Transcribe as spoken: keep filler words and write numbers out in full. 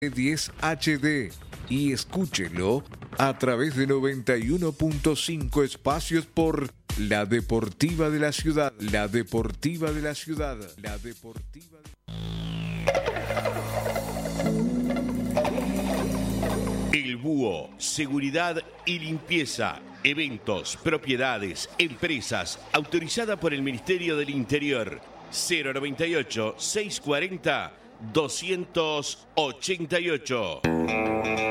diez H D y escúchelo a través de noventa y uno punto cinco espacios por La Deportiva de la Ciudad. La Deportiva de la Ciudad. La Deportiva de... El Búho, seguridad y limpieza, eventos, propiedades, empresas, autorizada por el Ministerio del Interior. cero noventa y ocho, seiscientos cuarenta, doscientos ochenta y ocho.